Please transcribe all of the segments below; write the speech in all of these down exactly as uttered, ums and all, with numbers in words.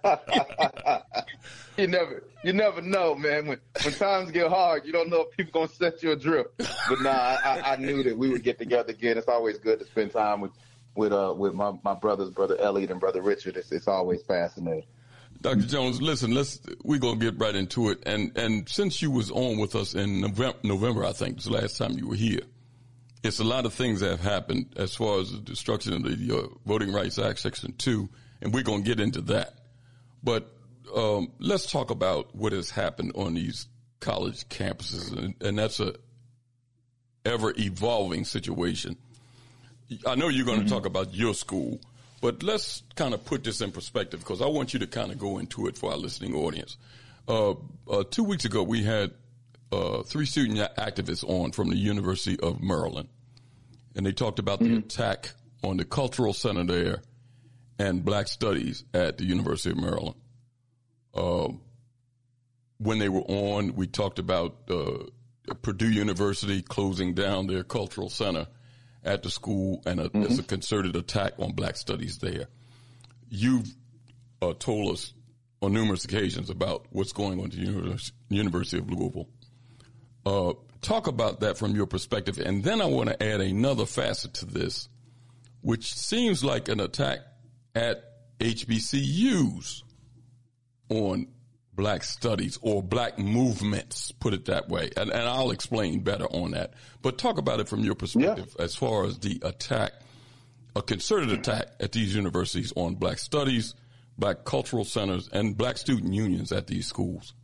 you never, you never know, man. When when times get hard, you don't know if people gonna set you adrift. But nah, I, I knew that we would get together again. It's always good to spend time with with uh with my, my brothers, brother Elliot and brother Richard. It's it's always fascinating. Doctor Jones, listen, let's we're gonna get right into it. And and since you was on with us in November, November, I think was the last time you were here. It's a lot of things that have happened as far as the destruction of the uh, Voting Rights Act, Section two, and we're going to get into that. But um, let's talk about what has happened on these college campuses, and, and that's a ever-evolving situation. I know you're going to mm-hmm. talk about your school, but let's kind of put this in perspective because I want you to kind of go into it for our listening audience. Uh, uh, two weeks ago, we had Uh, three student activists on from the University of Maryland, and they talked about mm-hmm. the attack on the cultural center there and black studies at the University of Maryland. Uh, when they were on, we talked about uh, Purdue University closing down their cultural center at the school, and a, mm-hmm. it's a concerted attack on black studies there. You've uh, told us on numerous occasions about what's going on at the University of Louisville. Uh, talk about that from your perspective. And then I want to add another facet to this, which seems like an attack at H B C Us on black studies or black movements, put it that way. And, and I'll explain better on that. But talk about it from your perspective yeah. as far as the attack, a concerted attack at these universities on black studies, black cultural centers, and black student unions at these schools.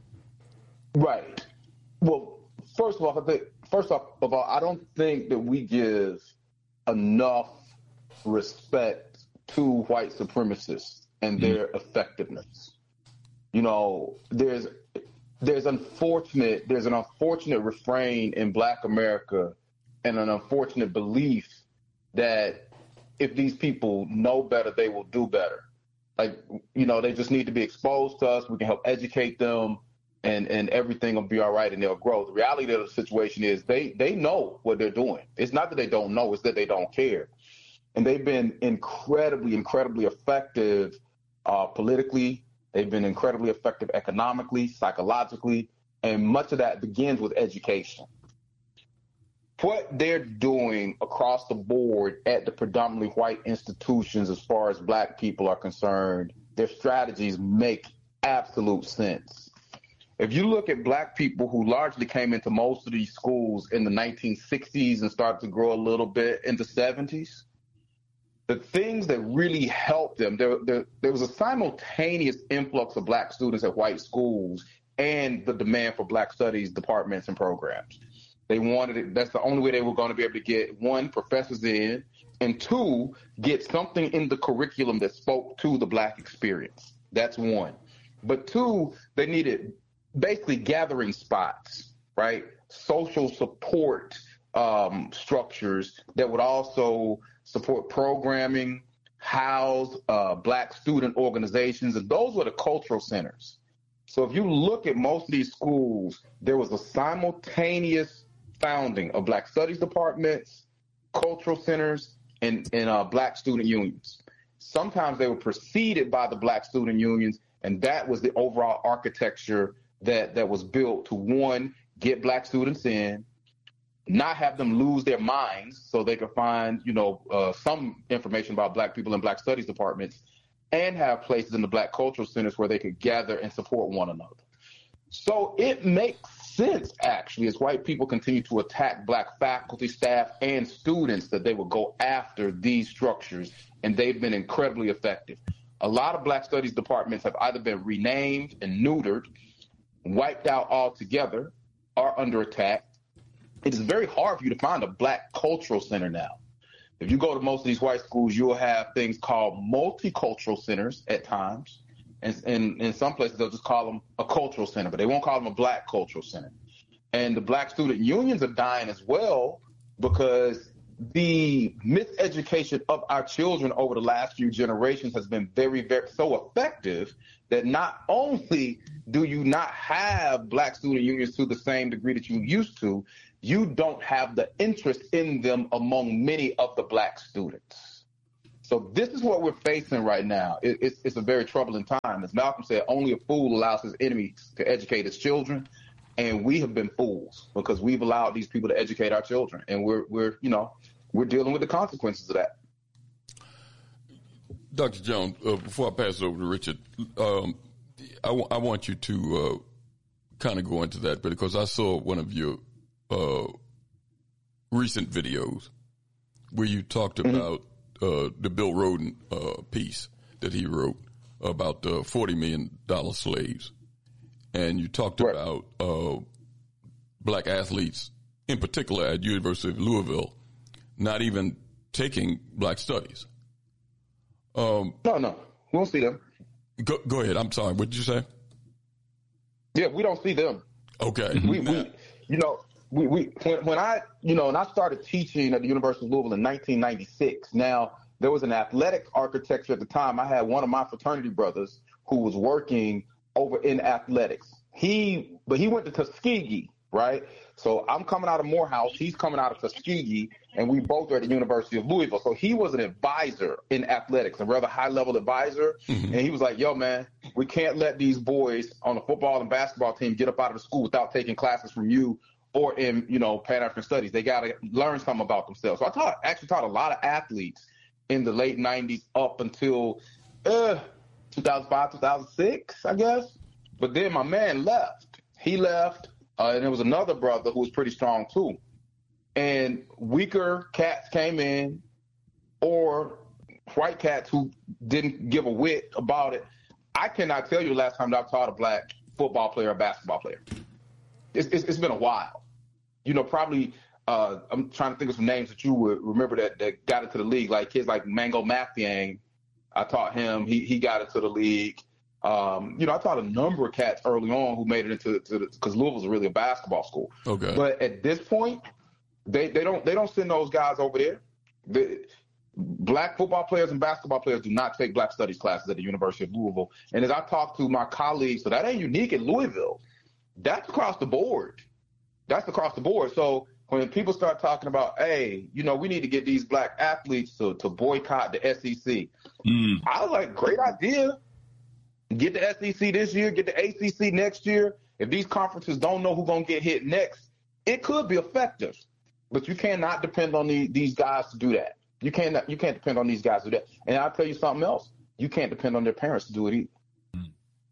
Right. Well, first of all, I think, first off of all, I don't think that we give enough respect to white supremacists and their mm-hmm. effectiveness. You know, there's there's unfortunate there's an unfortunate refrain in Black America and an unfortunate belief that if these people know better, they will do better. Like, you know, they just need to be exposed to us. We can help educate them. And, and everything will be all right and they'll grow. The reality of the situation is they, they know what they're doing. It's not that they don't know, it's that they don't care. And they've been incredibly, incredibly effective uh, politically. They've been incredibly effective economically, psychologically, and much of that begins with education. What they're doing across the board at the predominantly white institutions as far as black people are concerned, their strategies make absolute sense. If you look at black people who largely came into most of these schools in the nineteen sixties and started to grow a little bit in the seventies, the things that really helped them, there, there, there was a simultaneous influx of black students at white schools and the demand for black studies departments and programs. They wanted it. That's the only way they were going to be able to get, one, professors in, and two, get something in the curriculum that spoke to the black experience. That's one. But two, they needed basically gathering spots, right? Social support um, structures that would also support programming, house uh, black student organizations, and those were the cultural centers. So if you look at most of these schools, there was a simultaneous founding of black studies departments, cultural centers, and, and uh, black student unions. Sometimes they were preceded by the black student unions, and that was the overall architecture that, that was built to, one, get black students in, not have them lose their minds so they could find, you know, uh, some information about black people in black studies departments, and have places in the black cultural centers where they could gather and support one another. So it makes sense, actually, as white people continue to attack black faculty, staff, and students, that they will go after these structures, and they've been incredibly effective. A lot of black studies departments have either been renamed and neutered, wiped out altogether, or under attack. It is very hard for you to find a black cultural center now. If you go to most of these white schools, you'll have things called multicultural centers at times. And, and in some places, they'll just call them a cultural center, but they won't call them a black cultural center. And the black student unions are dying as well, because the miseducation of our children over the last few generations has been very, very so effective that not only do you not have black student unions to the same degree that you used to, you don't have the interest in them among many of the black students. So this is what we're facing right now. It, it's, it's a very troubling time. As Malcolm said, only a fool allows his enemies to educate his children. And we have been fools because we've allowed these people to educate our children. And we're, we're you know, we're dealing with the consequences of that. Doctor Jones, uh, before I pass it over to Richard, um, I, w- I want you to uh, kind of go into that because I saw one of your uh, recent videos where you talked mm-hmm. about uh, the Bill Rhoden uh, piece that he wrote about the uh, forty million dollars slaves. And you talked right. about uh, black athletes, in particular at University of Louisville, not even taking black studies. Um, no, no, we don't see them. Go, go ahead. I'm sorry. What did you say? Yeah, we don't see them. Okay. We, we you know, we, we when, when I, you know, and I started teaching at the University of Louisville in nineteen ninety-six. Now, there was an athletic architecture at the time. I had one of my fraternity brothers who was working over in athletics. He, but he went to Tuskegee, right? So I'm coming out of Morehouse. He's coming out of Tuskegee, and we both are at the University of Louisville. So he was an advisor in athletics, a rather high-level advisor. Mm-hmm. And he was like, yo, man, we can't let these boys on the football and basketball team get up out of the school without taking classes from you or in, you know, Pan-African studies. They got to learn something about themselves. So I taught, actually taught a lot of athletes in the late nineties up until uh, two thousand five, two thousand six, I guess. But then my man left. He left. Uh, and there was another brother who was pretty strong, too. And weaker cats came in, or white cats who didn't give a whit about it. I cannot tell you the last time that I've taught a black football player or basketball player. It's, it's, it's been a while. You know, probably uh, I'm trying to think of some names that you would remember that, that got into the league, like kids like Mango Mathiang. I taught him. He, he got into the league. Um, you know, I taught a number of cats early on who made it into to the, because Louisville's really a basketball school. Okay. But at this point, they, they don't they don't send those guys over there. The, black football players and basketball players do not take black studies classes at the University of Louisville. And as I talk to my colleagues, so that ain't unique at Louisville. That's across the board. That's across the board. So when people start talking about, hey, you know, we need to get these black athletes to, to boycott the S E C. Mm. I was like, great idea. Get the S E C this year, get the A C C next year. If these conferences don't know who's going to get hit next, it could be effective. But you cannot depend on the, these guys to do that. You can't you can't depend on these guys to do that. And I'll tell you something else. You can't depend on their parents to do it either. Mm.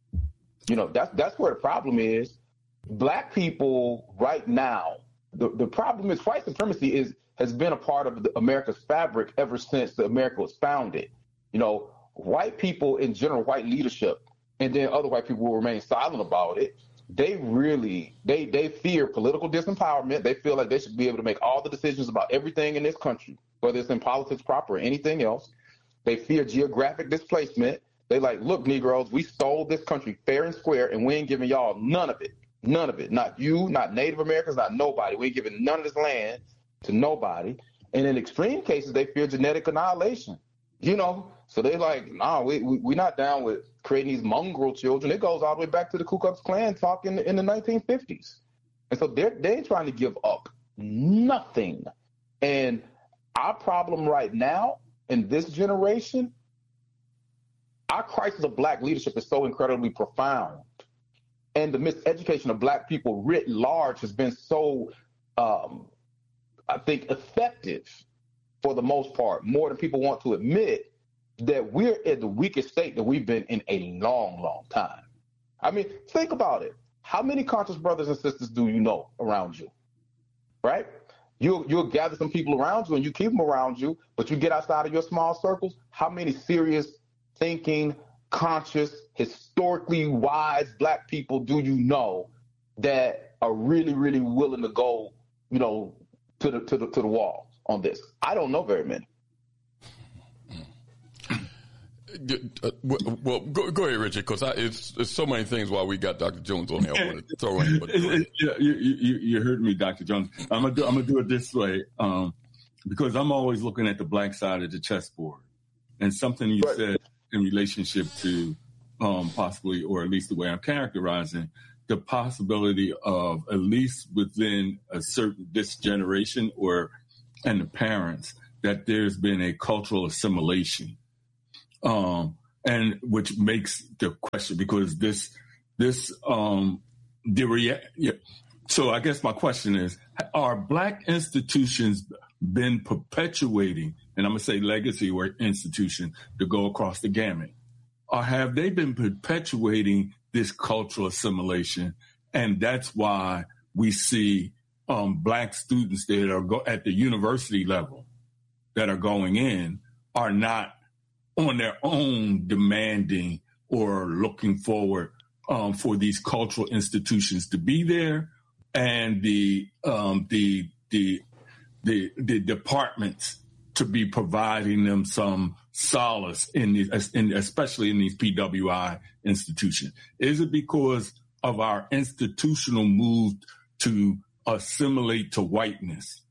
You know, that's that's where the problem is. Black people right now, the, the problem is white supremacy is has been a part of the, America's fabric ever since the America was founded. You know, white people in general, white leadership, and then other white people will remain silent about it. They really, they they fear political disempowerment. They feel like they should be able to make all the decisions about everything in this country, whether it's in politics proper or anything else. They fear geographic displacement. They like, look, Negroes, we stole this country fair and square, and we ain't giving y'all none of it. None of it. Not you, not Native Americans, not nobody. We ain't giving none of this land to nobody. And in extreme cases, they fear genetic annihilation. You know, so they're like, nah, we, we, we're not down with creating these mongrel children. It goes all the way back to the Ku Klux Klan talk in, in the nineteen fifties. And so they're, they're trying to give up nothing. And our problem right now in this generation, our crisis of black leadership is so incredibly profound. And the miseducation of black people writ large has been so, um, I think, effective for the most part, more than people want to admit, that we're in the weakest state that we've been in a long, long time. I mean, think about it. How many conscious brothers and sisters do you know around you, right? You'll, you'll gather some people around you and you keep them around you, but you get outside of your small circles. How many serious, thinking, conscious, historically wise black people do you know that are really, really willing to go, you know, to the to the to the wall on this? I don't know very many. Uh, well, go, go ahead, Richard, because it's, it's so many things while we got Doctor Jones on here I want to throw in. But you, you, you heard me, Doctor Jones. I'm gonna do, I'm gonna do it this way um, because I'm always looking at the black side of the chessboard, and something you right. said in relationship to um, possibly, or at least the way I'm characterizing, the possibility of at least within a certain this generation or and the parents that there's been a cultural assimilation, um, and which makes the question, because this this um, the rea- yeah. So I guess my question is: are Black institutions been perpetuating, and I'm gonna say legacy or institution to go across the gamut, or have they been perpetuating this cultural assimilation, and that's why we see um, Black students that are go- at the university level that are going in are not on their own demanding or looking forward um, for these cultural institutions to be there, and the um, the the the the departments to be providing them some solace in these, in, especially in these P W I institutions? Is it because of our institutional move to assimilate to whiteness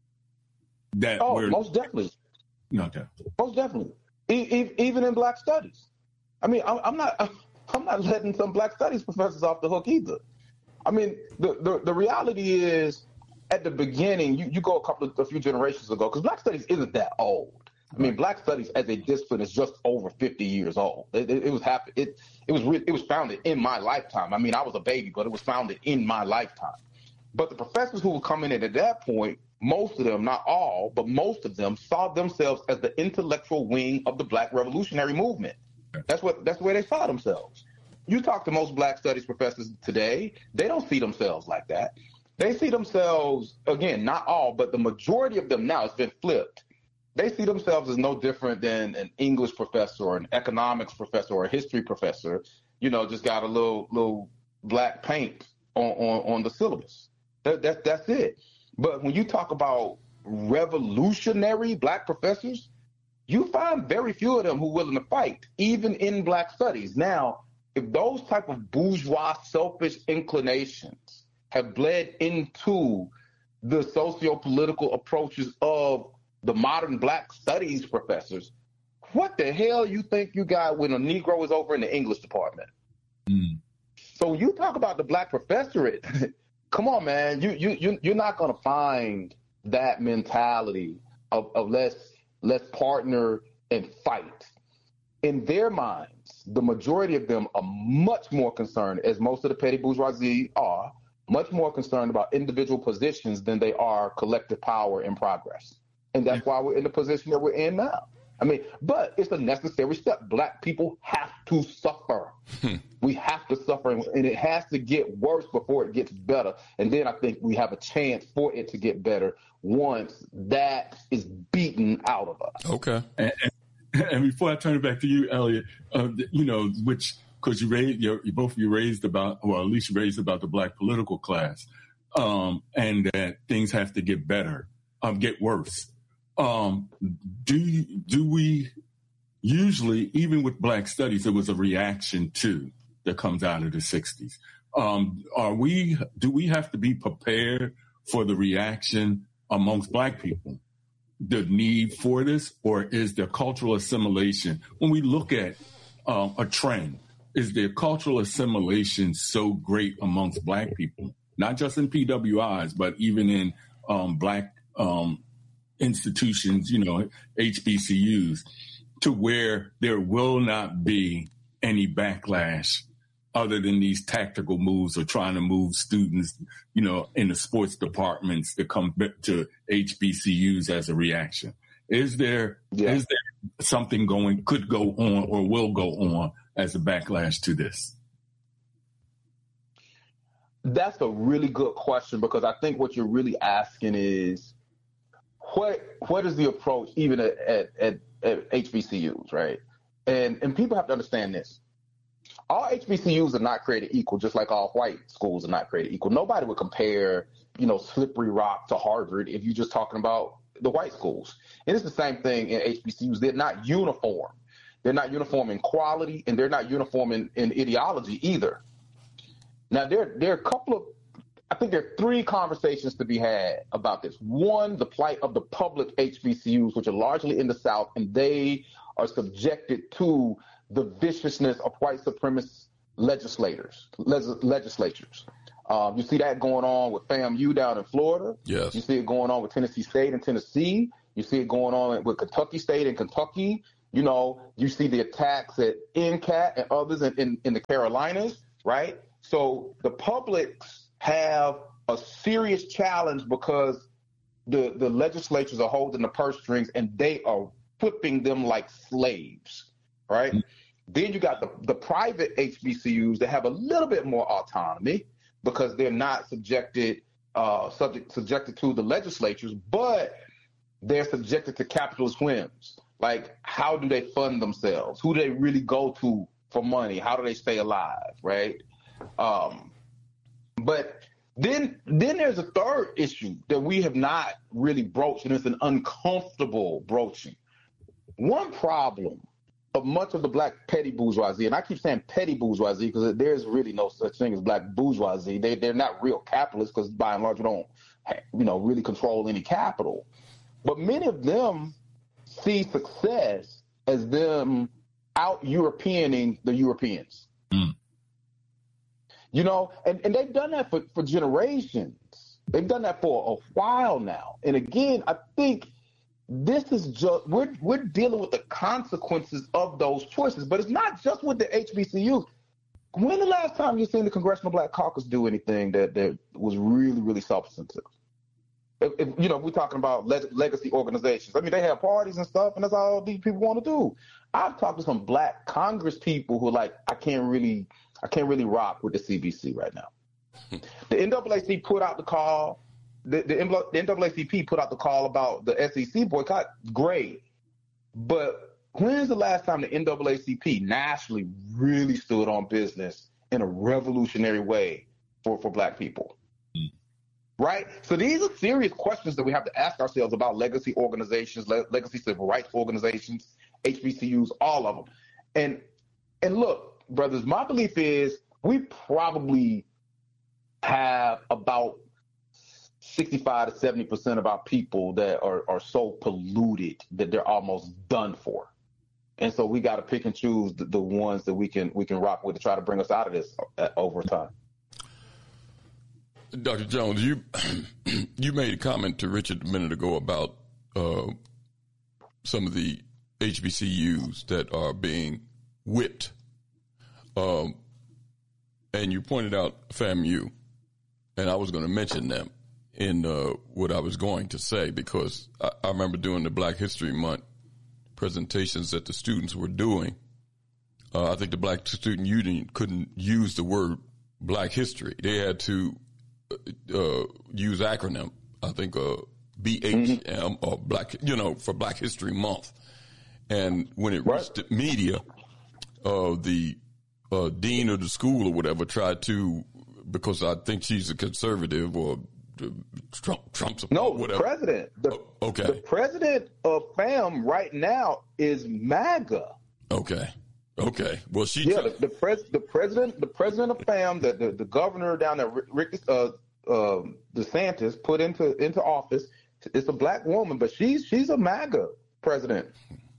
that oh, we're most definitely, okay. most definitely, e- e- even in Black studies. I mean, I'm, I'm not, I'm not letting some Black studies professors off the hook either. I mean, the the, the reality is, at the beginning, you, you go a couple of a few generations ago, because Black studies isn't that old. I mean, Black studies as a discipline is just over fifty years old. It, it, it was happen, it it was re- it was founded in my lifetime. I mean, I was a baby, but it was founded in my lifetime. But the professors who were coming in at that point, most of them, not all, but most of them saw themselves as the intellectual wing of the Black revolutionary movement. That's what that's the way they saw themselves. You talk to most Black studies professors today, they don't see themselves like that. They see themselves, again, not all, but the majority of them now, it's been flipped. They see themselves as no different than an English professor or an economics professor or a history professor, you know, just got a little little black paint on, on, on the syllabus. That, that, that's it. But when you talk about revolutionary Black professors, you find very few of them who are willing to fight, even in Black studies. Now, if those type of bourgeois selfish inclinations have bled into the socio-political approaches of the modern Black studies professors, what the hell you think you got when a Negro is over in the English department? Mm. So you talk about the Black professorate. Come on, man. You you you you're not gonna find that mentality of, of let's let's partner and fight. In their minds, the majority of them are much more concerned, as most of the petty bourgeoisie are, much more concerned about individual positions than they are collective power and progress. And that's why we're in the position that we're in now. I mean, but it's a necessary step. Black people have to suffer. We have to suffer, and it has to get worse before it gets better. And then I think we have a chance for it to get better once that is beaten out of us. Okay. And, and before I turn it back to you, Elliot, uh, you know, which, because you raised, you both of you raised about, or at least you raised about the Black political class, um, and that things have to get better, um, get worse. Um, do you, do we usually, even with Black studies, there was a reaction to that comes out of the sixties. Um, are we, do we have to be prepared for the reaction amongst Black people, the need for this, or is there cultural assimilation? When we look at uh, a trend, is there cultural assimilation so great amongst Black people, not just in P W Is, but even in um, Black um institutions, you know, H B C Us, to where there will not be any backlash other than these tactical moves of trying to move students, you know, in the sports departments to come to H B C Us as a reaction? Is there, yeah. is there something going, could go on or will go on as a backlash to this? That's a really good question, because I think what you're really asking is, What what is the approach even at, at, at, at H B C Us, right? And and people have to understand this. All H B C Us are not created equal, just like all white schools are not created equal. Nobody would compare, you know, Slippery Rock to Harvard if you're just talking about the white schools. And it's the same thing in H B C Us. They're not uniform. They're not uniform in quality, and they're not uniform in, in ideology either. Now, there, there are a couple of I think there are three conversations to be had about this. One, the plight of the public H B C Us, which are largely in the South, and they are subjected to the viciousness of white supremacist legislators, les- legislatures. Um, you see that going on with FAMU down in Florida. Yes. You see it going on with Tennessee State and Tennessee. You see it going on with Kentucky State and Kentucky. You know, you see the attacks at N C A T and others in, in, in the Carolinas, right? So the publics have a serious challenge because the, the legislatures are holding the purse strings and they are whipping them like slaves, right? Mm-hmm. Then you got the, the private H B C Us that have a little bit more autonomy because they're not subjected uh, subject subjected to the legislatures, but they're subjected to capitalist whims. Like, how do they fund themselves? Who do they really go to for money? How do they stay alive, right? Um, but then then there's a third issue that we have not really broached, and it's an uncomfortable broaching. One problem of much of the black petty bourgeoisie, and I keep saying petty bourgeoisie because there's really no such thing as black bourgeoisie. They, they're not real capitalists because by and large we don't, you know, really control any capital. But many of them see success as them out-Europeaning the Europeans. Mm. You know, and, and they've done that for, for generations. They've done that for a while now. And again, I think this is just, we're, we're dealing with the consequences of those choices, but it's not just with the H B C Us. When the last time you seen the Congressional Black Caucus do anything that, that was really, really substantive? If, if, you know, we're talking about leg- legacy organizations. I mean, they have parties and stuff, and that's all these people want to do. I've talked to some black Congress people who are like, I can't really, I can't really rock with the C B C right now. The N double A C put out the call. The, the, the N double A C P put out the call about the S E C boycott. Great, but when's the last time the N double A C P nationally really stood on business in a revolutionary way for, for black people? Right? So these are serious questions that we have to ask ourselves about legacy organizations, le- legacy civil rights organizations, H B C Us, all of them. And and look, brothers, my belief is we probably have about sixty-five to seventy percent of our people that are, are so polluted that they're almost done for. And so we got to pick and choose the, the ones that we can we can rock with to try to bring us out of this over time. Doctor Jones, you you made a comment to Richard a minute ago about uh, some of the H B C Us that are being whipped, um, and you pointed out FAMU, and I was going to mention them in uh, what I was going to say because I, I remember doing the Black History Month presentations that the students were doing. Uh, I think the Black Student Union couldn't use the word Black History; they had to Uh, use acronym, I think uh, B H M mm-hmm. or Black, you know, for Black History Month. And when it right. reached the media, uh, the uh, dean of the school or whatever tried to, because I think she's a conservative or Trump, Trump supporter. No, whatever. the president. The, oh, okay. The president of FAM right now is MAGA. Okay. Okay. Well, she. Yeah, t- the, the pres the president, the president of FAM, the the, the governor down there, Rick uh, uh, DeSantis, put into into office. It's a black woman, but she's she's a MAGA president.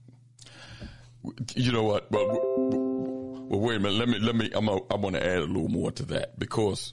You know what? Well, well, wait a minute. Let me let me. I'm a, I want to add a little more to that because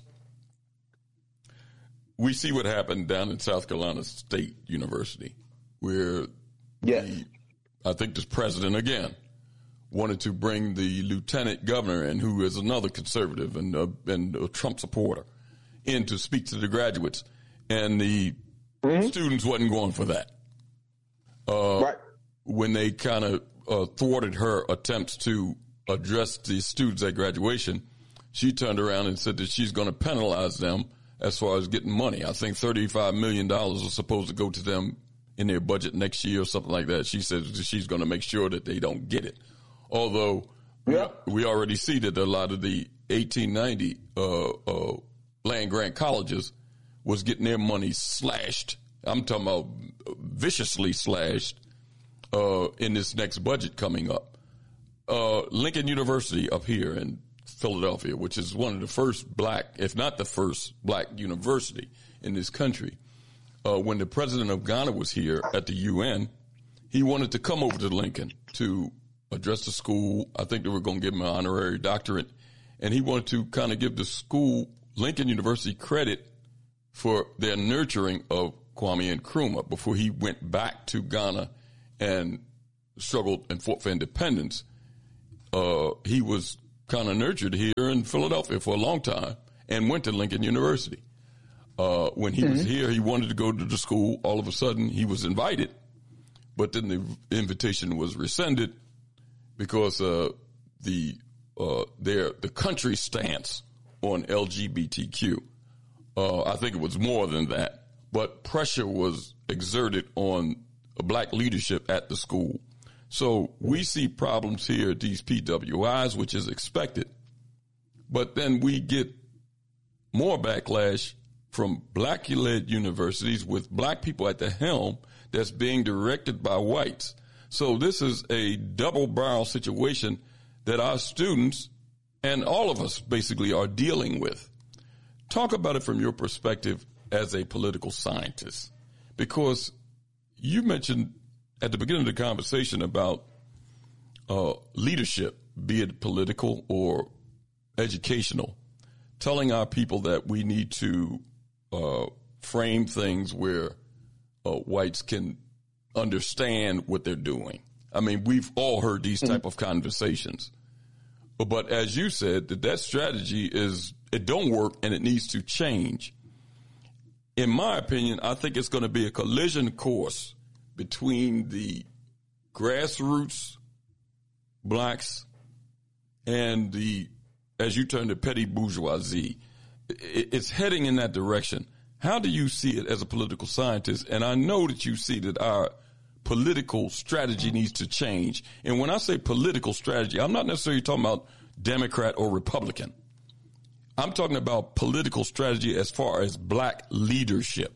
we see what happened down in South Carolina State University, where yes. the, I think this president again wanted to bring the lieutenant governor in, who is another conservative and uh, and a Trump supporter, in to speak to the graduates, and the mm-hmm. students wasn't going for that. Uh, right. When they kind of uh, thwarted her attempts to address the students at graduation, she turned around and said that she's going to penalize them as far as getting money. I think thirty-five million dollars was supposed to go to them in their budget next year or something like that. She said that she's going to make sure that they don't get it. Although yeah. we already see that a lot of the eighteen ninety uh, uh, land grant colleges was getting their money slashed. I'm talking about viciously slashed uh, in this next budget coming up. Uh, Lincoln University up here in Philadelphia, which is one of the first black, if not the first black university in this country. Uh, when the president of Ghana was here at the U N, he wanted to come over to Lincoln to address the school. I think they were going to give him an honorary doctorate. And he wanted to kind of give the school, Lincoln University, credit for their nurturing of Kwame Nkrumah before he went back to Ghana and struggled and fought for independence. Uh, he was kind of nurtured here in Philadelphia for a long time and went to Lincoln University. Uh, when he mm-hmm. was here, he wanted to go to the school. All of a sudden, he was invited, but then the invitation was rescinded because uh, the uh, their the country's stance on L G B T Q. Uh, I think it was more than that, but pressure was exerted on black leadership at the school. So we see problems here at these P W Is, which is expected, but then we get more backlash from black-led universities with black people at the helm that's being directed by whites. So this is a double-barrel situation that our students and all of us basically are dealing with. Talk about it from your perspective as a political scientist, because you mentioned at the beginning of the conversation about uh, leadership, be it political or educational, telling our people that we need to uh, frame things where uh, whites can understand what they're doing. I mean, we've all heard these type mm-hmm. of conversations. But, but as you said, that that strategy is, it don't work and it needs to change. In my opinion, I think it's going to be a collision course between the grassroots blacks and the, as you term the petty bourgeoisie. It's heading in that direction. How do you see it as a political scientist? And I know that you see that our political strategy needs to change. And when I say political strategy, I'm not necessarily talking about Democrat or Republican. I'm talking about political strategy as far as black leadership.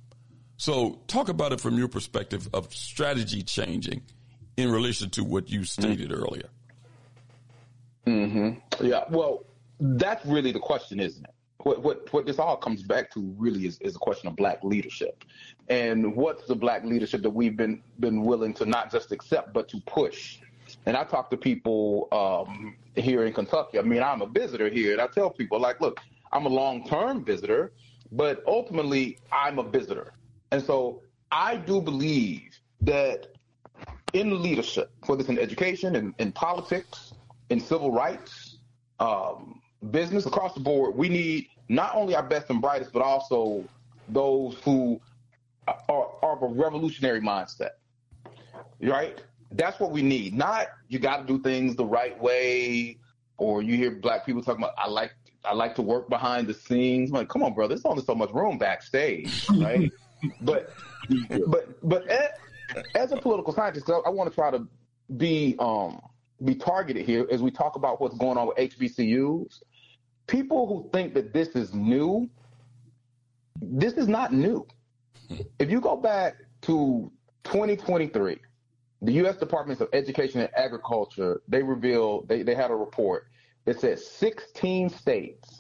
So talk about it from your perspective of strategy changing in relation to what you stated mm-hmm. earlier. Mm-hmm. Yeah, well, that's really the question, isn't it? What what what this all comes back to really is, is a question of black leadership. And what's the black leadership that we've been been willing to not just accept, but to push? And I talk to people um, here in Kentucky. I mean, I'm a visitor here, and I tell people, like, look, I'm a long-term visitor, but ultimately I'm a visitor. And so I do believe that in leadership, whether it's in education, in, in politics, in civil rights, um, business, across the board, we need not only our best and brightest, but also those who are, are of a revolutionary mindset, right? That's what we need. Not you got to do things the right way, or you hear black people talking about, I like I like to work behind the scenes. I'm like, come on, brother, there's only so much room backstage, right? but but but as, as a political scientist, I, I want to try to be um, be targeted here as we talk about what's going on with H B C Us. People who think that this is new, this is not new. If you go back to twenty twenty-three, the U S Department of Education and Agriculture, they revealed, they, they had a report that said sixteen states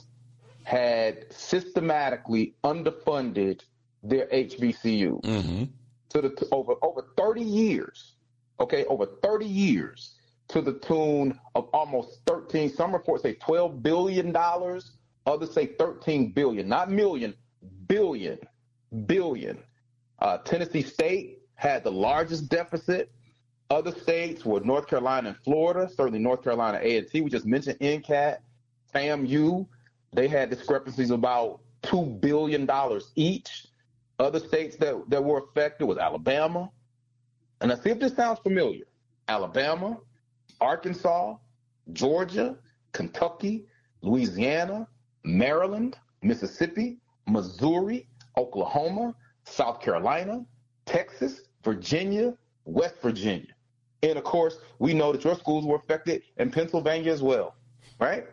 had systematically underfunded their H B C Us. Mm-hmm. To the to over over thirty years, okay, over thirty years, to the tune of almost thirteen. Some reports say twelve billion dollars. Others say thirteen billion, not million, billion, billion. Uh, Tennessee State had the largest deficit. Other states were North Carolina and Florida, certainly North Carolina A and T. We just mentioned N C A T, FAMU. They had discrepancies about two billion dollars each. Other states that, that were affected was Alabama. And I see if this sounds familiar. Alabama, Arkansas, Georgia, Kentucky, Louisiana, Maryland, Mississippi, Missouri, Oklahoma, South Carolina, Texas, Virginia, West Virginia. And, of course, we know that your schools were affected in Pennsylvania as well, right?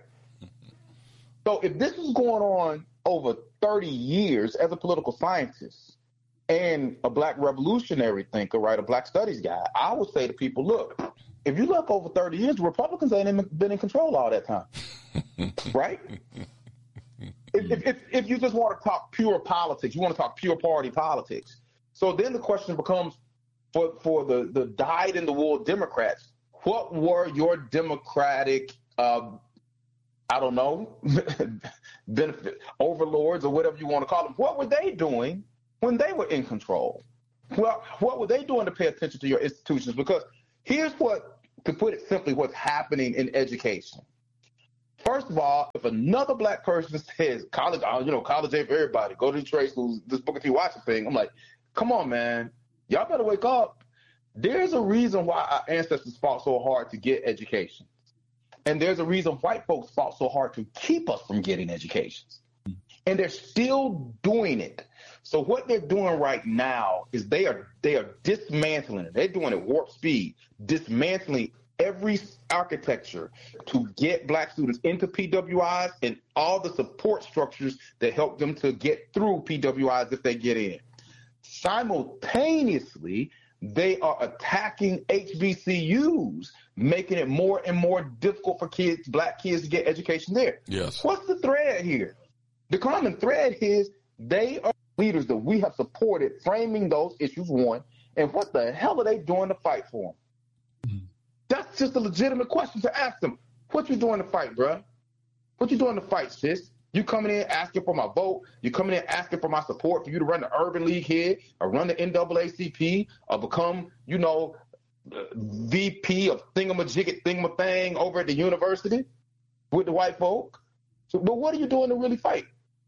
So if this is going on over thirty years as a political scientist and a black revolutionary thinker, right, a black studies guy, I would say to people, look, if you look over thirty years, the Republicans ain't been in control all that time, right? If, if, if, if you just want to talk pure politics, you want to talk pure party politics. So then the question becomes, for, for the, the dyed-in-the-wool Democrats, what were your Democratic, uh, I don't know, benefit overlords or whatever you want to call them, what were they doing when they were in control? Well, what were they doing to pay attention to your institutions? Because here's what, to put it simply, what's happening in education. First of all, if another black person says college, you know, college ain't for everybody, go to the trade schools, this Booker T. Washington thing, I'm like, come on, man, y'all better wake up. There's a reason why our ancestors fought so hard to get education. And there's a reason white folks fought so hard to keep us from getting educations. And they're still doing it. So what they're doing right now is they are they are dismantling it. They're doing it warp speed, dismantling every architecture to get black students into P W Is and all the support structures that help them to get through P W Is if they get in. Simultaneously, they are attacking H B C Us, making it more and more difficult for kids, black kids, to get education there. Yes. What's the thread here? The common thread is they are leaders that we have supported framing those issues, one, and what the hell are they doing to fight for them? Mm-hmm. That's just a legitimate question to ask them. What you doing to fight, bruh? What you doing to fight, sis? You coming in asking for my vote? You coming in asking for my support for you to run the Urban League here or run the N double A C P or become, you know, V P of thingamajigget thingamathang over at the university with the white folk? So, but what are you doing to really fight?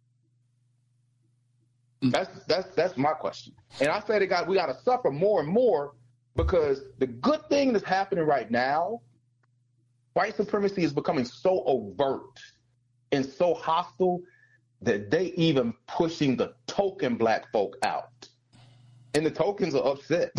That's that's that's my question. And I say they got we got to suffer more and more because the good thing that's happening right now, white supremacy is becoming so overt and so hostile that they even pushing the token black folk out. And the tokens are upset.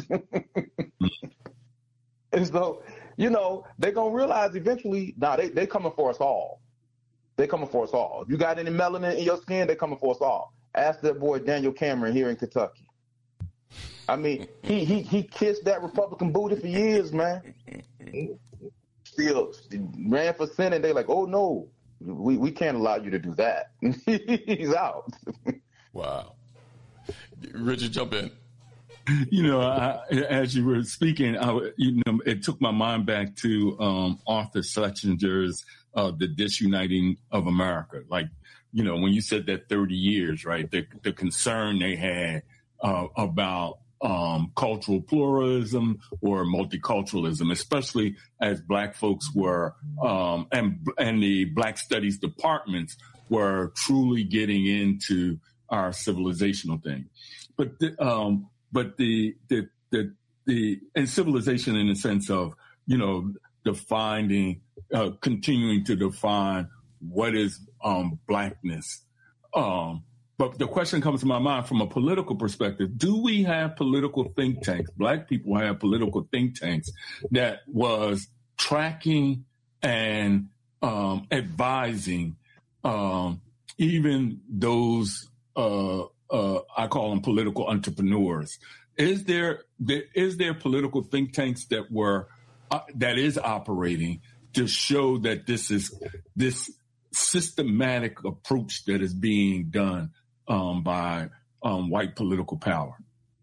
And so, you know, they're going to realize eventually, nah, they they coming for us all. They coming for us all. If you got any melanin in your skin, they coming for us all. Ask that boy Daniel Cameron here in Kentucky. I mean, he he he kissed that Republican booty for years, man. Still ran for Senate. They like, oh no, we, we can't allow you to do that. He's out. Wow. Richard, jump in. You know, I, as you were speaking, I, you know, it took my mind back to um, Arthur Schletzinger's uh, "The Disuniting of America." Like, you know, when you said that thirty years, right? The the concern they had uh, about um, cultural pluralism or multiculturalism, especially as black folks were um, and and the Black Studies departments were truly getting into our civilizational thing, but. The, um, But the, the, the, the, and civilization in the sense of, you know, defining, uh, continuing to define what is, um, blackness. Um, but the question comes to my mind from a political perspective. Do we have political think tanks? Black people have political think tanks that was tracking and, um, advising, um, even those, uh, Uh, I call them political entrepreneurs. Is there, there is there political think tanks that were uh, that is operating to show that this is this systematic approach that is being done um, by um, white political power?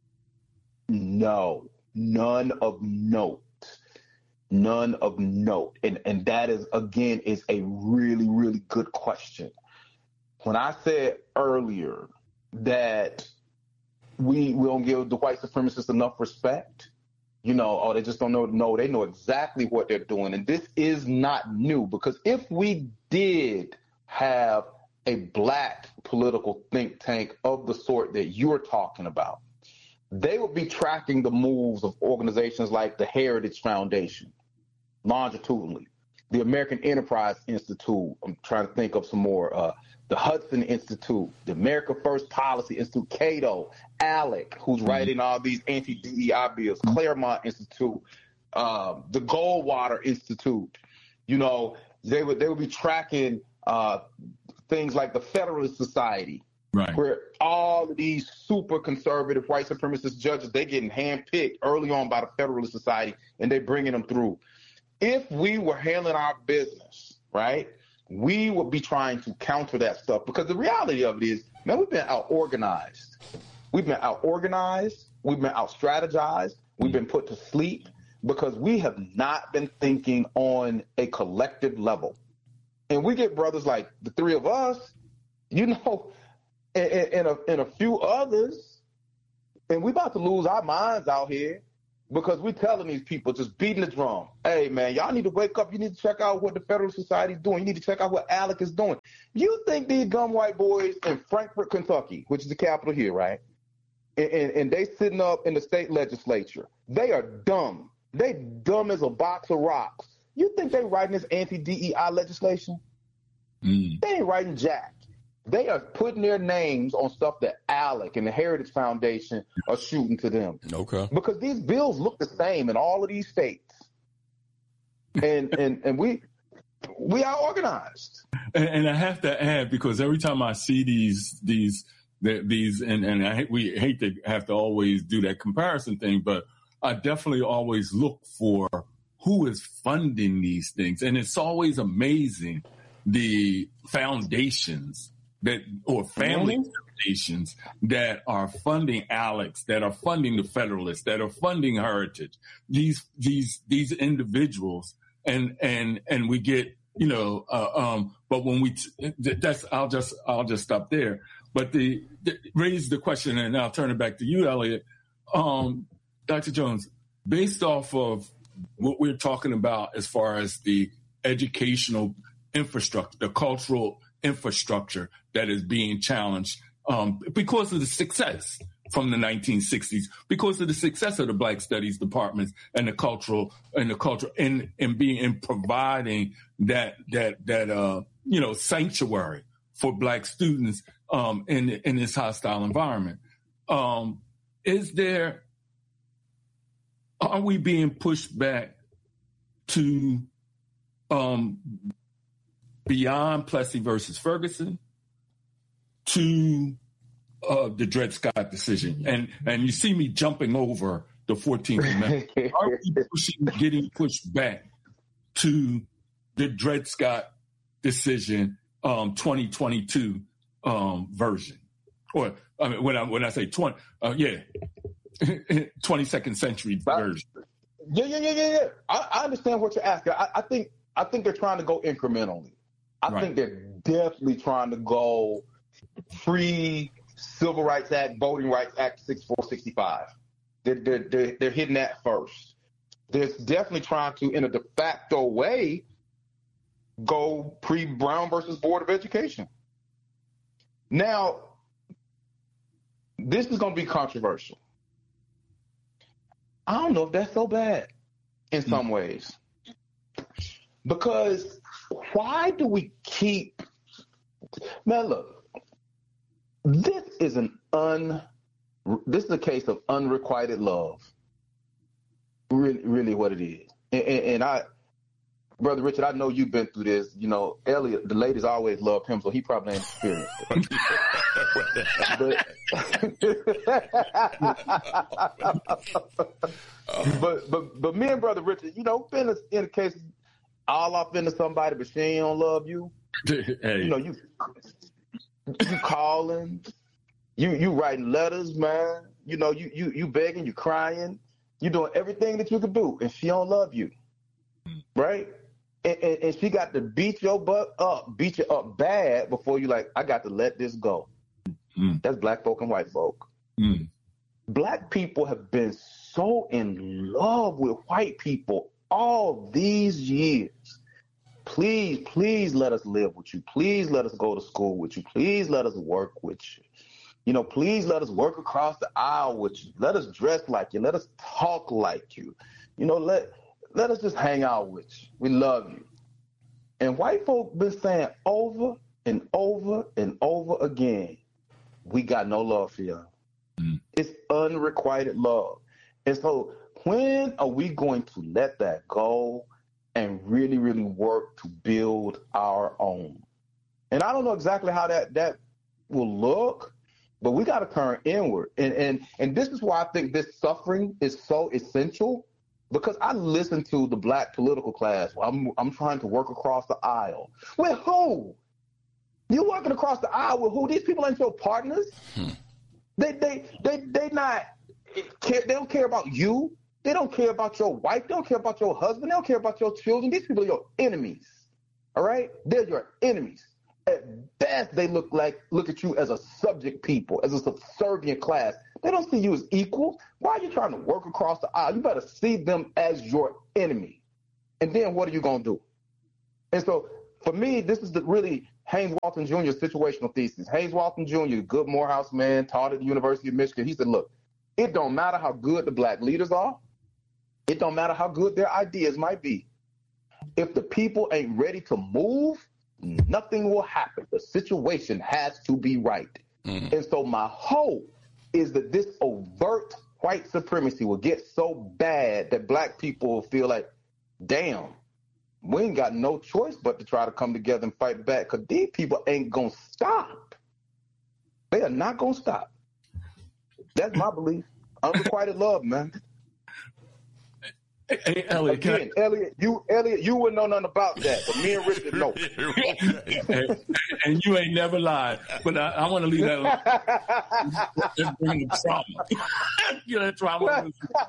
No, none of note, none of note, and and that is again is a really really good question. When I said earlier that we, we don't give the white supremacists enough respect, you know, or they just don't know. No, they know exactly what they're doing. And this is not new, because if we did have a black political think tank of the sort that you're talking about, they would be tracking the moves of organizations like the Heritage Foundation longitudinally, the American Enterprise Institute. I'm trying to think of some more. Uh, the Hudson Institute, the America First Policy Institute, Cato, ALEC, who's mm-hmm. writing all these anti-D E I bills, Claremont Institute, um, the Goldwater Institute. You know, they would they would be tracking uh, things like the Federalist Society, right, where all of these super conservative white supremacist judges, they getting handpicked early on by the Federalist Society, and they bringing them through. If we were handling our business, right, we would be trying to counter that stuff, because the reality of it is, man, we've been out organized. We've been out organized. We've been out strategized. We've been put to sleep because we have not been thinking on a collective level. And we get brothers like the three of us, you know, and, and, a, and a few others And we about to lose our minds out here because we telling these people, just beating the drum. Hey, man, y'all need to wake up. You need to check out what the Federal Society is doing. You need to check out what ALEC is doing. You think these dumb white boys in Frankfort, Kentucky, which is the capital here, right? And, and, and they sitting up in the state legislature. They are dumb. They dumb as a box of rocks. You think they writing this anti-D E I legislation? Mm. They ain't writing jack. They are putting their names on stuff that ALEC and the Heritage Foundation are shooting to them. Okay. Because these bills look the same in all of these states. And and, and we we are organized. And, and I have to add, because every time I see these these these and, and I, we hate to have to always do that comparison thing, but I definitely always look for who is funding these things. And it's always amazing the foundations that or family mm-hmm. foundations that are funding ALEC, that are funding the Federalists, that are funding Heritage. These these these individuals, and and and we get you know. Uh, um, but when we t- that's I'll just I'll just stop there. But the, the raise the question, and I'll turn it back to you, Elliot. Um, Doctor Jones, based off of what we're talking about as far as the educational infrastructure, the cultural infrastructure that is being challenged um, because of the success from the nineteen sixties, because of the success of the Black Studies departments and the cultural and the culture in in being in providing that that that uh, you know sanctuary for Black students um, in in this hostile environment. Um, is there are we being pushed back to um, beyond Plessy versus Ferguson to uh, the Dred Scott decision? And and you see me jumping over the fourteenth Amendment. Are we pushing, getting pushed back to the Dred Scott decision um, twenty twenty-two um, version? Or I mean, when I when I say twenty, uh, yeah, twenty-second century version. Yeah, yeah, yeah, yeah, yeah. I, I understand what you're asking. I, I think I think they're trying to go incrementally. I right. think they're definitely trying to go pre-Civil Rights Act, Voting Rights Act sixty-four sixty-five. They're, they're, they're, they're hitting that first. They're definitely trying to, in a de facto way, go pre-Brown versus Board of Education. Now, this is going to be controversial. I don't know if that's so bad in some mm. ways. Because why do we keep... Man, look, this is an un... This is a case of unrequited love. Really, really what it is. And, and, and I... Brother Richard, I know you've been through this. You know, Elliot, the ladies always loved him, so he probably ain't experienced it. but, but, but, but me and Brother Richard, you know, been in a case all off into somebody, but she ain't don't love you. Hey. You know, you you calling, you you writing letters, man. You know, you you you begging, you crying, you doing everything that you could do, and she don't love you, right? And, and, and she got to beat your butt up, beat you up bad before you like, I got to let this go. Mm. That's black folk and white folk. Mm. Black people have been so in love with white people all these years. Please, please let us live with you. Please let us go to school with you. Please let us work with you. You know, please let us work across the aisle with you. Let us dress like you. Let us talk like you. You know, let... Let us just hang out with you. We love you. And white folk been saying over and over and over again, we got no love for y'all. Mm. It's unrequited love. And so when are we going to let that go and really, really work to build our own? And I don't know exactly how that, that will look, but we got to turn inward. And, and, and this is why I think this suffering is so essential. Because I listen to the black political class. I'm I'm trying to work across the aisle. With who? You working across the aisle with who? These people ain't your partners. Hmm. They they they they not care. They don't care about you. They don't care about your wife. They don't care about your husband. They don't care about your children. These people are your enemies. All right? They're your enemies. At best, they look like look at you as a subject people, as a subservient class. They don't see you as equal. Why are you trying to work across the aisle? You better see them as your enemy. And then what are you going to do? And so for me, this is the really Haynes Walton Junior's situational thesis. Haynes Walton Junior, good Morehouse man, taught at the University of Michigan. He said, look, it don't matter how good the black leaders are. It don't matter how good their ideas might be. If the people ain't ready to move, nothing will happen. The situation has to be right. Mm. And so my hope is that this overt white supremacy will get so bad that black people will feel like, damn, we ain't got no choice but to try to come together and fight back, because these people ain't going to stop. They are not going to stop. That's my belief. Unrequited love, man. Hey, Elliot, Again, I... Elliot, you, Elliot, you wouldn't know nothing about that, but me and Richard know. and, and you ain't never lied. But I, I want to leave that alone. Just bring the trauma. you know, trauma.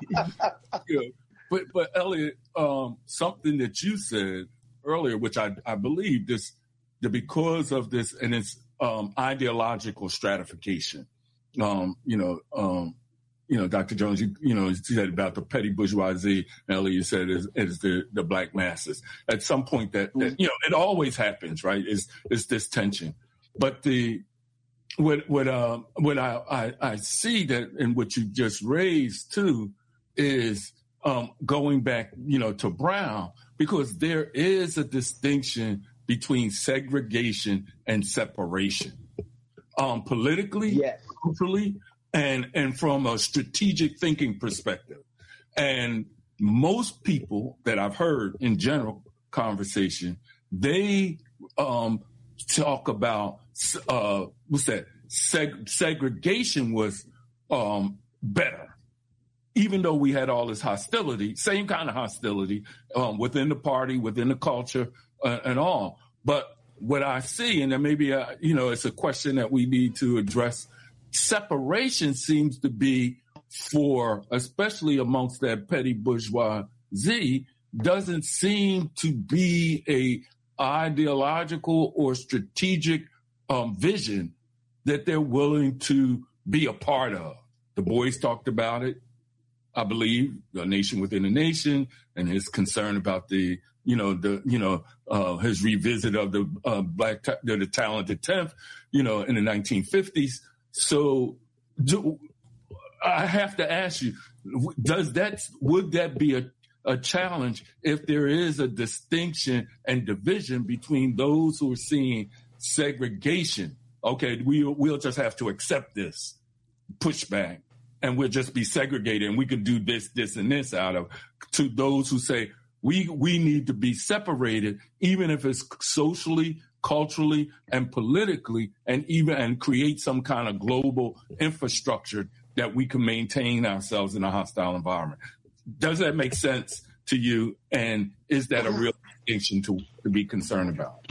yeah. But, but Elliot, um, something that you said earlier, which I, I believe this, that because of this, and it's um, ideological stratification. Um, you know, um, you know, Doctor Jones, you, you know, you said about the petty bourgeoisie, and Elliot said is, is the, the black masses. At some point that, that, you know, it always happens, right? Is is this tension. But the what what um what I, I, I see that and what you just raised too is um going back, you know, to Brown, because there is a distinction between segregation and separation. Um politically, yes. culturally, and and from a strategic thinking perspective. And most people that I've heard in general conversation, they um, talk about, uh, what's that, Seg- segregation was um, better. Even though we had all this hostility, same kind of hostility um, within the party, within the culture, uh, and all. But what I see, and then maybe, uh, you know, it's a question that we need to address. Separation seems to be for, especially amongst that petty bourgeoisie, doesn't seem to be a ideological or strategic um, vision that they're willing to be a part of. Du Bois talked about it, I believe, A Nation Within a Nation, and his concern about the, you know, the, you know, uh, his revisit of the uh, black, ta- the, the talented tenth, you know, in the nineteen fifties. So do, I have to ask you, does that, would that be a, a challenge if there is a distinction and division between those who are seeing segregation? Okay, we, we'll just have to accept this pushback and we'll just be segregated and we can do this, this, and this out of, to those who say we, we need to be separated, even if it's socially, culturally, and politically, and even and create some kind of global infrastructure that we can maintain ourselves in a hostile environment. Does that make sense to you? And is that a real distinction to, to be concerned about?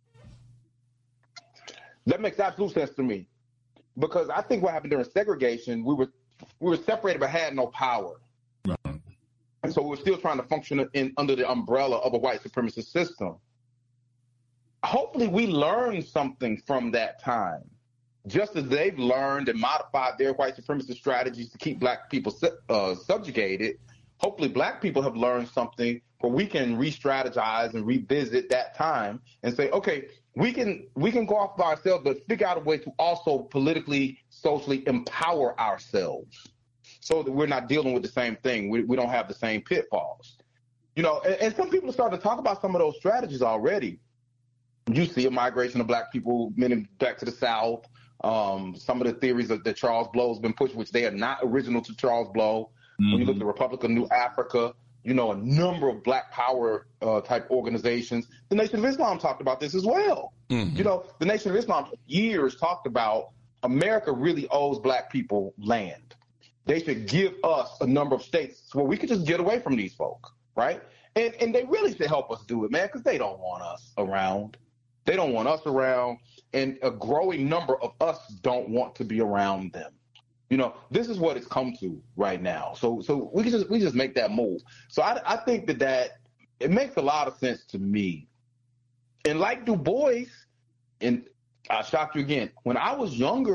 That makes absolute sense to me, because I think what happened during segregation, we were we were separated but had no power. Right. And so we were still trying to function in under the umbrella of a white supremacist system. Hopefully we learned something from that time, just as they've learned and modified their white supremacist strategies to keep black people uh, subjugated. Hopefully black people have learned something where we can re-strategize and revisit that time and say, okay, we can we can go off by ourselves, but figure out a way to also politically, socially empower ourselves so that we're not dealing with the same thing. We, we don't have the same pitfalls. You know, and, and some people are starting to talk about some of those strategies already. You see a migration of black people, many back to the South. Um, some of the theories that, that Charles Blow has been pushed, which they are not original to Charles Blow. Mm-hmm. When you look at the Republic of New Africa, you know, a number of black power uh, type organizations. The Nation of Islam talked about this as well. Mm-hmm. You know, the Nation of Islam for years talked about America really owes black people land. They should give us a number of states where we could just get away from these folk, right? And and they really should help us do it, man, because they don't want us around. They don't want us around, and a growing number of us don't want to be around them. You know, this is what it's come to right now. So so we can just we just make that move. So I, I think that, that it makes a lot of sense to me. And like Du Bois, and I'll shock you again, when I was younger,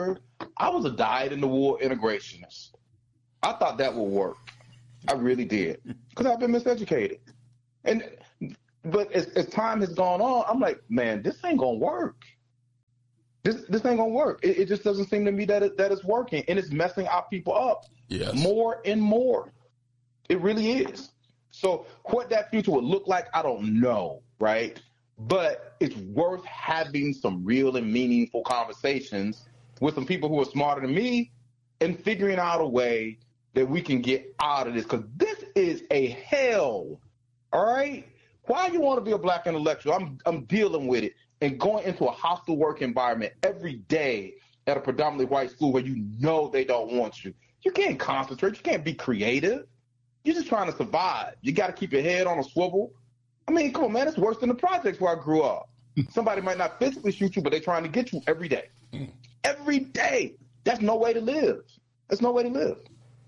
I was a dyed-in-the-wool integrationist. I thought that would work. I really did, because I've been miseducated. And but as, as time has gone on, I'm like, man, this ain't gonna work. This this ain't gonna work. It, it just doesn't seem to me that it, that it's working, and it's messing our people up yes. more and more. It really is. So what that future would look like, I don't know, right? But it's worth having some real and meaningful conversations with some people who are smarter than me and figuring out a way that we can get out of this, because this is a hell, all right? Why you want to be a black intellectual? I'm I'm dealing with it and going into a hostile work environment every day at a predominantly white school where you know they don't want you. You can't concentrate. You can't be creative. You're just trying to survive. You got to keep your head on a swivel. I mean, come on, man, it's worse than the projects where I grew up. Somebody might not physically shoot you, but they're trying to get you every day. Every day. That's no way to live. That's no way to live.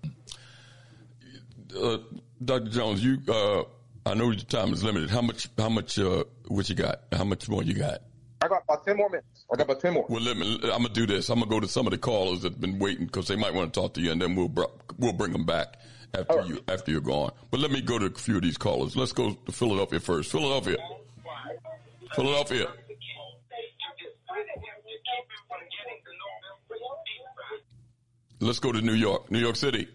Uh, Doctor Jones, you, uh, I know your time is limited. How much, how much, uh, what you got? How much more you got? I got about ten more minutes. I got about ten more. Well, let me, I'm gonna do this. I'm gonna go to some of the callers that've been waiting because they might want to talk to you, and then we'll we'll bring them back after right. you after you're gone. But let me go to a few of these callers. Let's go to Philadelphia first. Philadelphia, Philadelphia. Let's go to New York, New York City.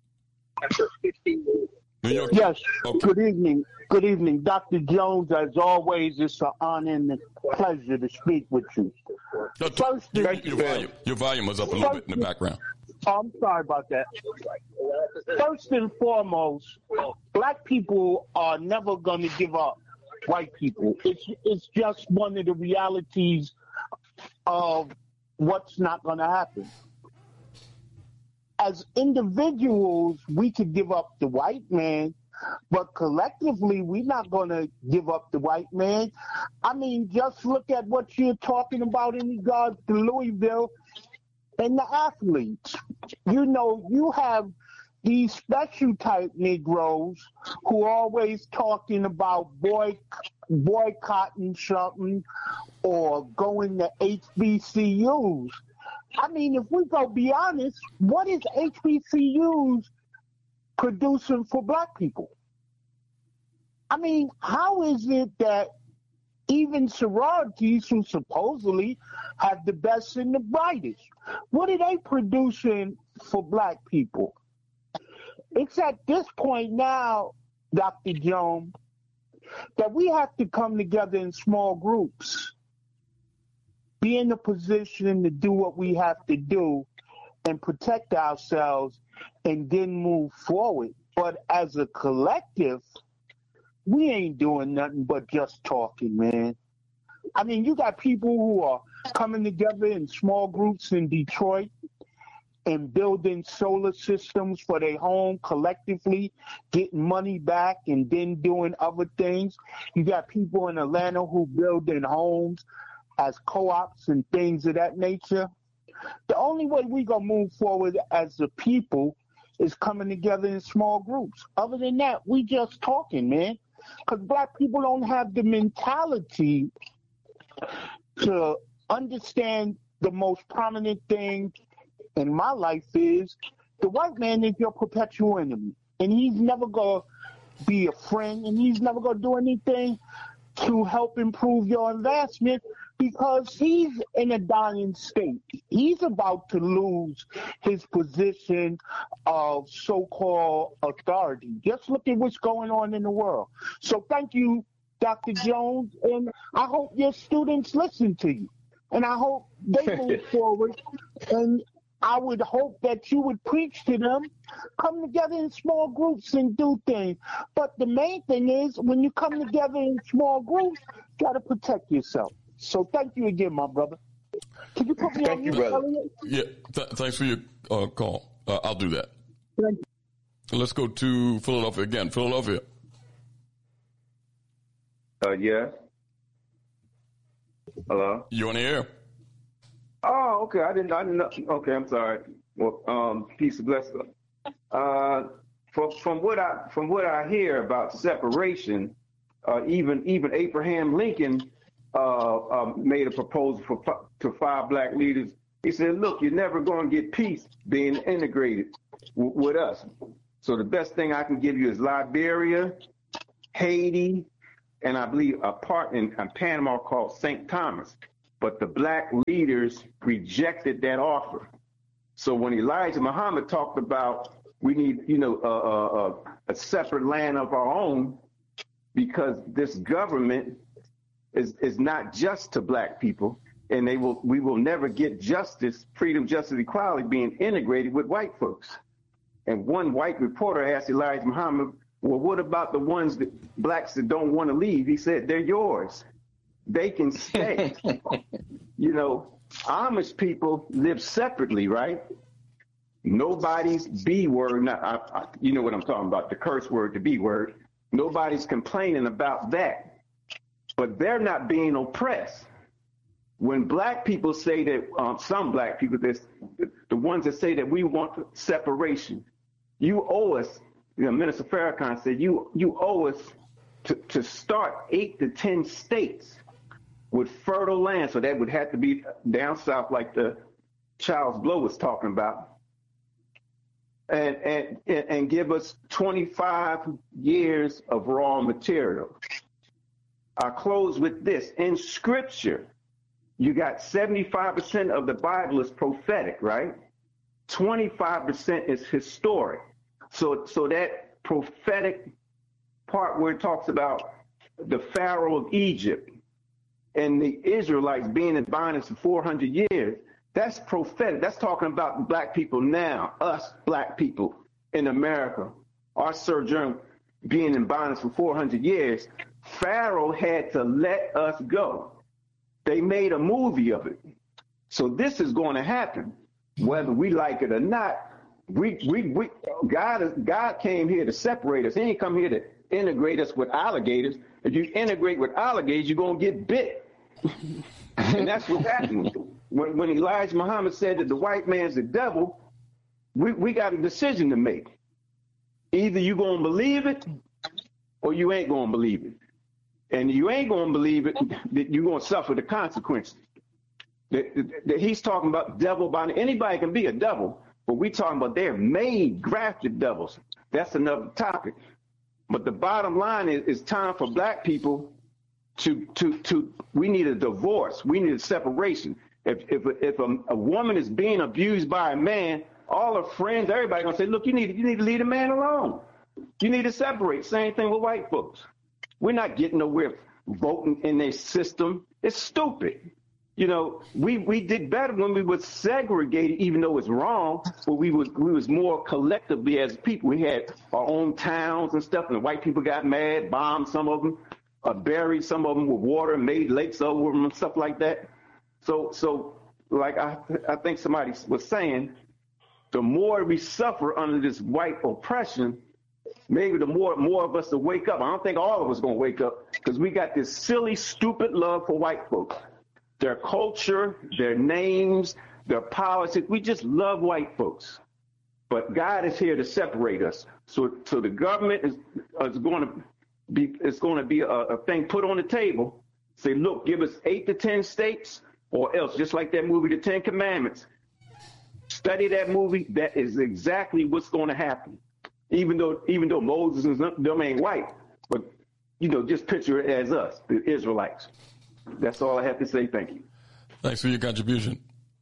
New York. Yes. Okay. Good evening. Good evening, Doctor Jones. As always, it's an honor and a pleasure to speak with you. No, First, your, your, volume, your volume was up a little bit in the background. Oh, I'm sorry about that. First and foremost, black people are never going to give up white people. It's it's just one of the realities of what's not going to happen. As individuals, we could give up the white man, but collectively, we're not going to give up the white man. I mean, just look at what you're talking about in regards to Louisville and the athletes. You know, you have these special type Negroes who are always talking about boy, boycotting something or going to H B C Us. I mean, if we go be honest, what is H B C Us producing for black people? I mean, how is it that even sororities who supposedly have the best and the brightest, what are they producing for black people? It's at this point now, Doctor Jones, that we have to come together in small groups, be in a position to do what we have to do and protect ourselves and then move forward. But as a collective, we ain't doing nothing but just talking, man. I mean, you got people who are coming together in small groups in Detroit and building solar systems for their home collectively, getting money back and then doing other things. You got people in Atlanta who building homes as co-ops and things of that nature. The only way we gonna move forward as a people is coming together in small groups. Other than that, we just talking, man. Because black people don't have the mentality to understand the most prominent thing in my life is the white man is your perpetual enemy. And he's never going to be a friend, and he's never going to do anything to help improve your advancement because he's in a dying state. He's about to lose his position of so-called authority. Just look at what's going on in the world. So thank you, Doctor Jones, and I hope your students listen to you. And I hope they move forward. And I would hope that you would preach to them, come together in small groups and do things. But the main thing is when you come together in small groups, you got to protect yourself. So thank you again, my brother. Can you put me thank on you, mute, brother. Yeah, th- thanks for your uh, call. Uh, I'll do that. Thank you. Let's go to Philadelphia again. Philadelphia. Uh, yeah. Hello? You on the air? Oh, okay. I didn't. I didn't know. Okay, I'm sorry. Well, um, peace and blessing. Uh, from from what I from what I hear about separation, uh, even even Abraham Lincoln uh, uh, made a proposal for to five black leaders He said, look, you're never going to get peace being integrated w- with us. So the best thing I can give you is Liberia, Haiti, and I believe a part in, in Panama called Saint Thomas. But the black leaders rejected that offer. So when Elijah Muhammad talked about we need, you know, uh, uh, a separate land of our own, because this government is is not just to black people, and they will we will never get justice, freedom, justice, equality being integrated with white folks. And one white reporter asked Elijah Muhammad, well, what about the ones that blacks that don't want to leave? He said, they're yours. They can stay. You know, Amish people live separately, right? Nobody's B word, not, I, I, you know what I'm talking about, the curse word, the B word. Nobody's complaining about that. But they're not being oppressed. When black people say that, um, some black people, the, the ones that say that we want separation, you owe us, you know, Minister Farrakhan said, you you owe us to, to start eight to ten states with fertile land. So that would have to be down south like the Charles Blow was talking about. And, and, and give us twenty-five years of raw material. I'll close with this. In Scripture, you got seventy-five percent of the Bible is prophetic, right? twenty-five percent is historic. So, so that prophetic part where it talks about the Pharaoh of Egypt and the Israelites being in bondage for four hundred years, that's prophetic. That's talking about black people now, us black people in America, our sojourn being in bondage for four hundred years. Pharaoh had to let us go. They made a movie of it. So this is going to happen, whether we like it or not. We, we, we, God, is, God came here to separate us. He didn't come here to integrate us with alligators. If you integrate with alligators, you're going to get bit. And that's what happened. When, when Elijah Muhammad said that the white man's the devil, we, we got a decision to make. Either you're going to believe it or you ain't going to believe it. And you ain't going to believe it, that you're going to suffer the consequences. That, that, that he's talking about devil by anybody can be a devil, but we talking about they're made, grafted devils. That's another topic. But the bottom line is it's time for black people to, to, to, we need a divorce. We need a separation. If, if, if a, a woman is being abused by a man, all her friends, everybody gonna say, look, you need, you need to leave a man alone. You need to separate. Same thing with white folks. We're not getting nowhere voting in their system. It's stupid. You know, we, we did better when we were segregated, even though it's wrong, but we was, we was more collectively as people. We had our own towns and stuff, and the white people got mad, bombed some of them, uh, buried some of them with water, made lakes over them and stuff like that. So, so like I, I think somebody was saying, the more we suffer under this white oppression, maybe the more more of us will wake up. I don't think all of us going to wake up because we got this silly, stupid love for white folks. Their culture, their names, their politics. We just love white folks. But God is here to separate us. So, so the government is, is going to be it's going to be a, a thing put on the table. Say, look, give us eight to ten states, or else, just like that movie, The Ten Commandments. Study that movie. That is exactly what's going to happen. Even though, even though Moses and them ain't white, but you know, just picture it as us, the Israelites. That's all I have to say. Thank you. Thanks for your contribution.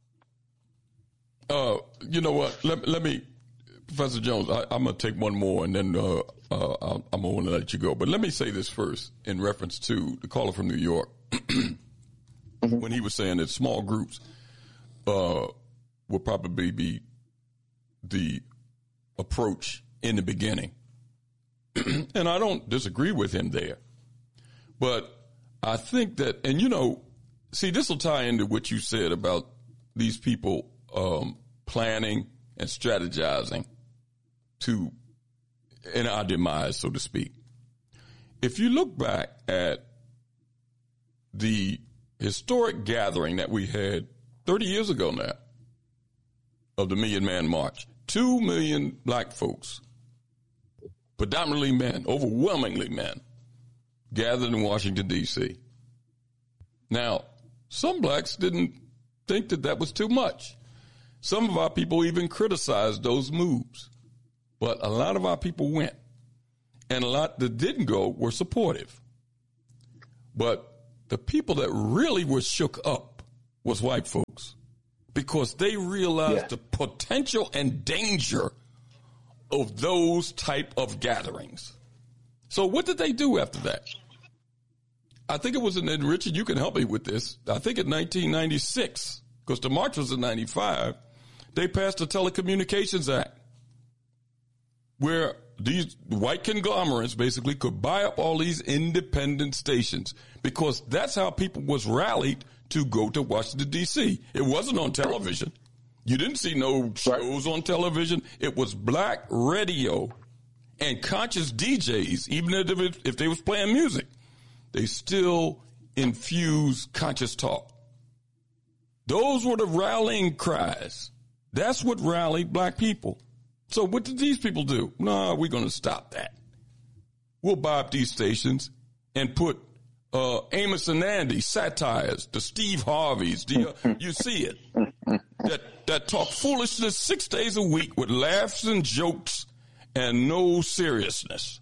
Uh, you know what? Let, let me, Professor Jones, I, I'm going to take one more and then uh, uh, I'm going to let you go. But let me say this first in reference to the caller from New York. Mm-hmm. When he was saying that small groups uh, will probably be the approach in the beginning. And I don't disagree with him there. But I think that, and you know, see, this will tie into what you said about these people um, planning and strategizing to, in our demise, so to speak. If you look back at the historic gathering that we had thirty years ago now of the Million Man March, two million black folks, predominantly men, overwhelmingly men, gathered in Washington, D C. Now, some blacks didn't think that that was too much. Some of our people even criticized those moves. But a lot of our people went. And a lot that didn't go were supportive. But the people that really were shook up was white folks. Because they realized yeah. the potential and danger of those type of gatherings. So what did they do after that? I think it was in, and Richard, you can help me with this. I think in nineteen ninety-six, because the march was in ninety-five, they passed the Telecommunications Act, where these white conglomerates basically could buy up all these independent stations, because that's how people was rallied to go to Washington, D C. It wasn't on television. You didn't see no shows on television. It was black radio and conscious D Js, even if, it, if they was playing music. They still infuse conscious talk. Those were the rallying cries. That's what rallied black people. So what did these people do? No, we're going to stop that. We'll buy up these stations and put uh, Amos and Andy satires, the Steve Harveys, the, uh, you see it, that, that talk foolishness six days a week with laughs and jokes and no seriousness.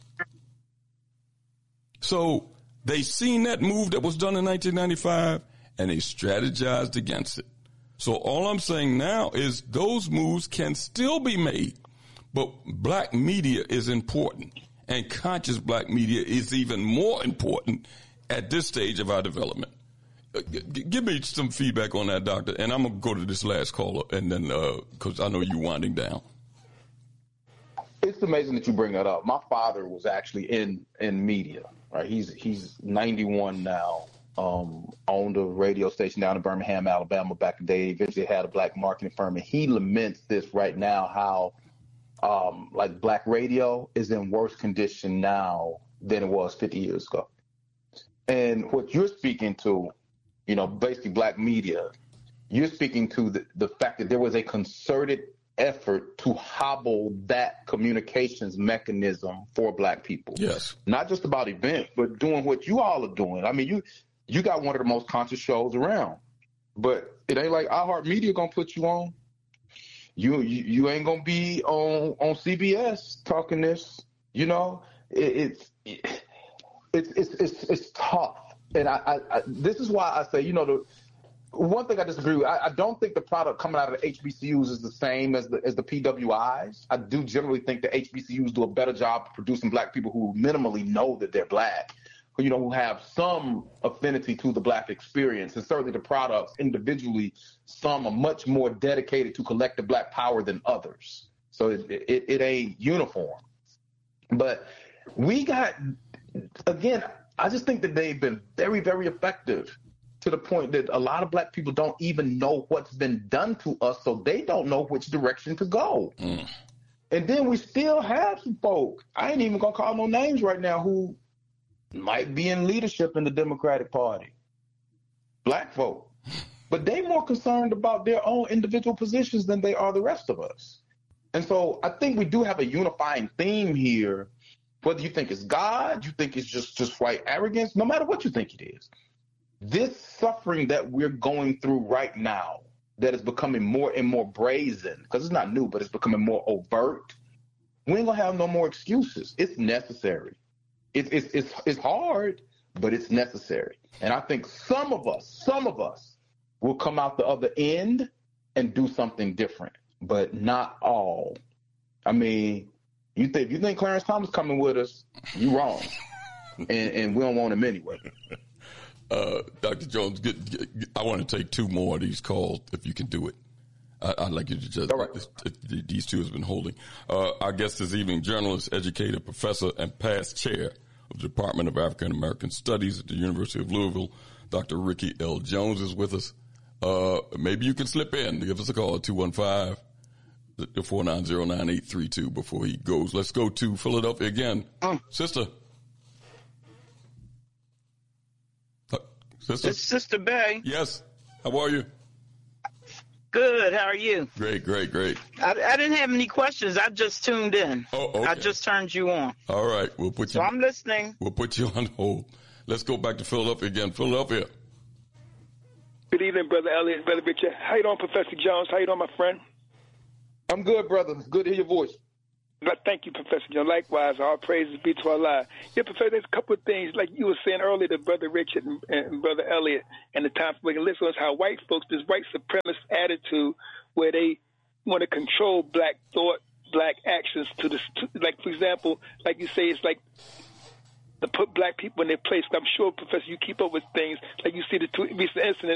So they seen that move that was done in nineteen ninety-five and they strategized against it. So all I'm saying now is those moves can still be made, but black media is important, and conscious black media is even more important at this stage of our development. Uh, g- give me some feedback on that, Doctor, and I'm going to go to this last caller, and then because uh, I know you're winding down. It's amazing that you bring that up. My father was actually in, in media, right? He's he's ninety-one now. Um, owned a radio station down in Birmingham, Alabama back in the day. Eventually had a black marketing firm, and he laments this right now, how um, like black radio is in worse condition now than it was fifty years ago. And what you're speaking to, you know, basically black media, you're speaking to the, the fact that there was a concerted effort to hobble that communications mechanism for black people. Yes. Not just about events, but doing what you all are doing. I mean, you you got one of the most conscious shows around, but it ain't like iHeartMedia gonna put you on. You you, you ain't gonna be on, on C B S talking this. You know, it, it's it, it's it's it's it's tough. And I, I, I this is why I say, you know, the one thing I disagree with, I, I don't think the product coming out of the H B C Us is the same as the as the P W Is. I do generally think the H B C Us do a better job of producing black people who minimally know that they're black, who, you know, who have some affinity to the black experience. And certainly the products individually, some are much more dedicated to collective black power than others. So it, it, it ain't uniform. But we got, again, I just think that they've been very, very effective, to the point that a lot of black people don't even know what's been done to us, so they don't know which direction to go. Mm. And then we still have some folk, I ain't even going to call no names right now, who might be in leadership in the Democratic Party. Black folk. But they more concerned about their own individual positions than they are the rest of us. And so I think we do have a unifying theme here, whether you think it's God, you think it's just, just white arrogance, no matter what you think it is. This suffering that we're going through right now, that is becoming more and more brazen, because it's not new, but it's becoming more overt, we ain't going to have no more excuses. It's necessary. It, it's, it's, it's hard, but it's necessary. And I think some of us, some of us will come out the other end and do something different, but not all. I mean, you think, if you think Clarence Thomas coming with us, you wrong. and, and we don't want him anyway. Uh, Doctor Jones, get, get, I want to take two more of these calls if you can do it. I, I'd like you to just, all right. this, these two has been holding. Uh, our guest this evening, journalist, educator, professor, and past chair of the Department of African American Studies at the University of Louisville, Doctor Ricky L. Jones is with us. Uh, maybe you can slip in to give us a call at two one five, four nine zero, nine eight three two before he goes. Let's go to Philadelphia again. Mm. Sister. Sister? It's Sister Bay. Yes. How are you? Good. How are you? Great, great, great. I, I didn't have any questions. I just tuned in. Oh, okay. I just turned you on. All right. We'll put you. So I'm listening. We'll put you on hold. Let's go back to Philadelphia again. Philadelphia. Good evening, Brother Elliott, Brother Richard. How you doing, Professor Jones? How you doing, my friend? I'm good, brother. Good to hear your voice. Thank you, Professor Jones. Likewise, all praises be to Allah. Yeah, Professor, there's a couple of things, like you were saying earlier to Brother Richard and, and Brother Elliott, and the time we can listen to how white folks, this white supremacist attitude where they want to control black thought, black actions to the, to, like, for example, like you say, it's like to put black people in their place. I'm sure, Professor, you keep up with things. Like you see the two recent incidents